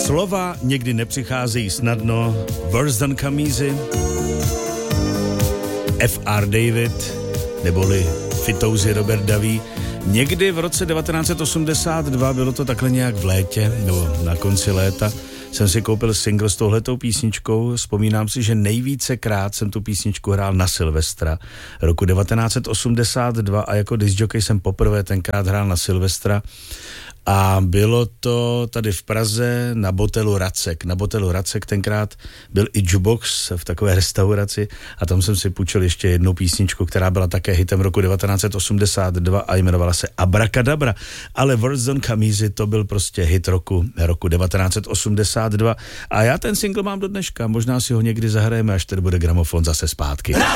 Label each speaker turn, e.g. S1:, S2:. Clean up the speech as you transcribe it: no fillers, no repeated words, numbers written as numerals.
S1: Slova někdy nepřicházejí snadno. Worse Than Camízy, F.R. David, neboli Fitouzi Robert Daví. Někdy v roce 1982, bylo to takhle nějak v létě, nebo na konci léta, jsem si koupil single s touhletou písničkou. Vzpomínám si, že nejvícekrát jsem tu písničku hrál na Silvestra roku 1982 a jako discjockey jsem poprvé tenkrát hrál na Silvestra. A bylo to tady v Praze na Botelu Racek. Na Botelu Racek tenkrát byl i jukebox v takové restauraci a tam jsem si půjčil ještě jednu písničku, která byla také hitem roku 1982 a jmenovala se Abracadabra. Ale Worse Than Camízy to byl prostě hit roku 1982 a já ten single mám do dneška. Možná si ho někdy zahrajeme, až tady bude gramofon zase zpátky.